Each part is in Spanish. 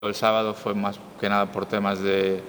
El sábado fue más que nada por temas de...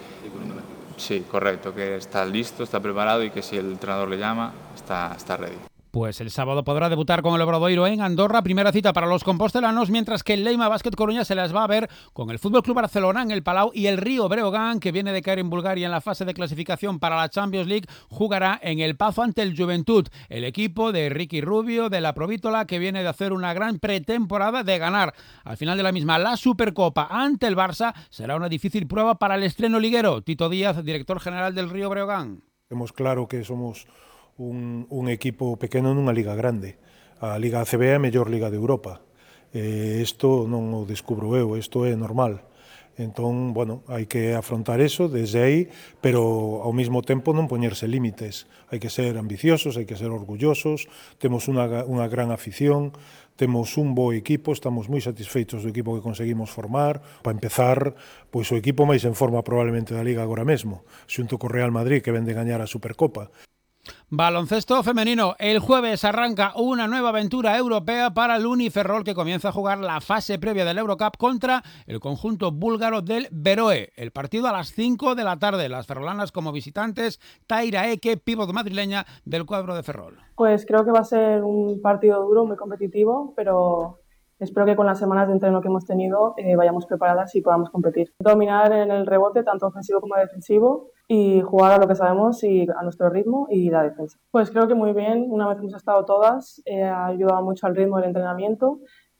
Sí, correcto, que está listo, está preparado y que si el entrenador le llama, está ready. Pues el sábado podrá debutar con el Obradoiro en Andorra, primera cita para los compostelanos, mientras que el Leima Básquet Coruña se las va a ver con el FC Barcelona en el Palau y el Río Breogán, que viene de caer en Bulgaria en la fase de clasificación para la Champions League, jugará en el Pazo ante el Juventud, el equipo de Ricky Rubio, de la Provítola, que viene de hacer una gran pretemporada, de ganar al final de la misma la Supercopa ante el Barça. Será una difícil prueba para el estreno liguero. Tito Díaz, director general del Río Breogán. Temos claro que somos un equipo pequeno nunha liga grande. A Liga ACB é a mellor liga de Europa. Isto non o descubro eu, isto é normal. Entón, bueno, hai que afrontar eso desde aí, pero ao mesmo tempo non poñerse límites. Hai que ser ambiciosos, hai que ser orgullosos, temos unha gran afición, temos un bo equipo, estamos moi satisfeitos do equipo que conseguimos formar. Para empezar, pois o equipo máis en forma probablemente da Liga agora mesmo, xunto co Real Madrid, que ven de gañar a Supercopa. Baloncesto femenino. El jueves arranca una nueva aventura europea para el Uniferrol, que comienza a jugar la fase previa del Eurocup contra el conjunto búlgaro del Beroe. El partido a las 5 de la tarde. Las ferrolanas como visitantes. Taira Eke, pívot madrileña del cuadro de Ferrol. Pues creo que va a ser un partido duro, muy competitivo, pero espero que con las semanas de entreno que hemos tenido vayamos preparadas y podamos competir. Dominar en el rebote, tanto ofensivo como defensivo, y jugar a lo que sabemos y a nuestro ritmo y la defensa. Pues creo que muy bien, una vez hemos estado todas, ha ayudado mucho al ritmo del entrenamiento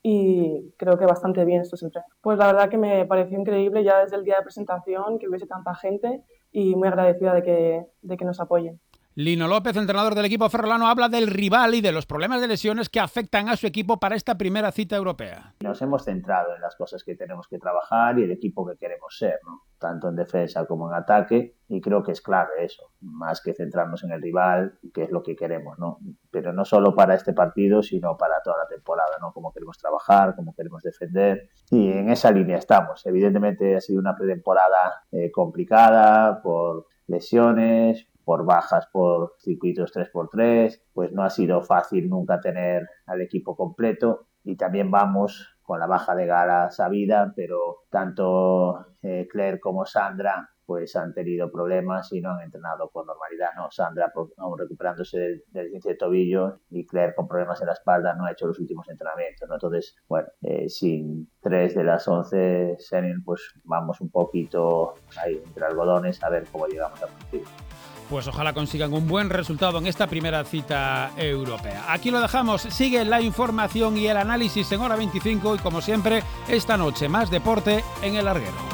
y creo que bastante bien estos entrenos. Pues la verdad que me pareció increíble ya desde el día de presentación que hubiese tanta gente y muy agradecida de que nos apoyen. Lino López, entrenador del equipo ferrolano, habla del rival y de los problemas de lesiones que afectan a su equipo para esta primera cita europea. Nos hemos centrado en las cosas que tenemos que trabajar y el equipo que queremos ser, ¿no? Tanto en defensa como en ataque, y creo que es clave eso, más que centrarnos en el rival, que es lo que queremos, ¿no? Pero no solo para este partido, sino para toda la temporada, ¿no? Cómo queremos trabajar, cómo queremos defender, y en esa línea estamos. Evidentemente ha sido una pretemporada complicada por lesiones, por bajas por circuitos 3x3, pues no ha sido fácil nunca tener al equipo completo, y también vamos con la baja de Gara sabida, pero tanto Claire como Sandra pues han tenido problemas y no han entrenado con normalidad, ¿no? Sandra aún recuperándose del esguince de tobillo y Claire con problemas en la espalda no ha hecho los últimos entrenamientos, ¿no? Entonces, bueno, sin 3 de las 11 senior, pues vamos un poquito ahí entre algodones a ver cómo llegamos al partido. Pues ojalá consigan un buen resultado en esta primera cita europea. Aquí lo dejamos. Sigue la información y el análisis en Hora 25 y, como siempre, esta noche más deporte en El Larguero.